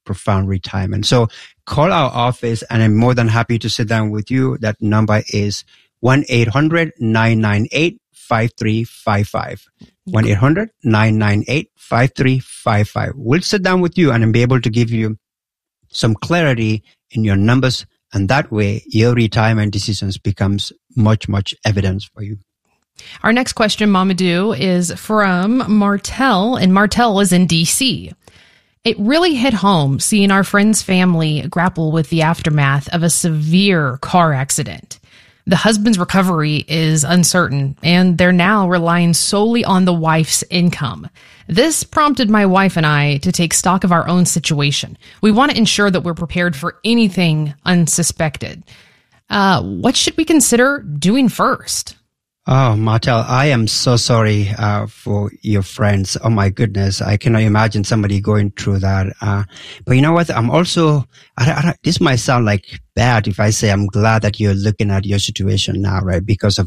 Speaker 17: profound retirement. So call our office and I'm more than happy to sit down with you. That number is one eight hundred nine nine eight five three five five. one eight hundred nine nine eight five three five five. We'll sit down with you and I'll be able to give you some clarity in your numbers. And that way your retirement decisions becomes much, much evidence for you.
Speaker 16: Our next question, Mamadou, is from Martel, and Martel is in D C. It really hit home seeing our friend's family grapple with the aftermath of a severe car accident. The husband's recovery is uncertain, and they're now relying solely on the wife's income. This prompted my wife and I to take stock of our own situation. We want to ensure that we're prepared for anything unsuspected. Uh, what should we consider doing first?
Speaker 17: Oh, Martel, I am so sorry uh, for your friends. Oh, my goodness. I cannot imagine somebody going through that. Uh, but you know what? I'm also, I, I, this might sound like bad if I say I'm glad that you're looking at your situation now, right? Because of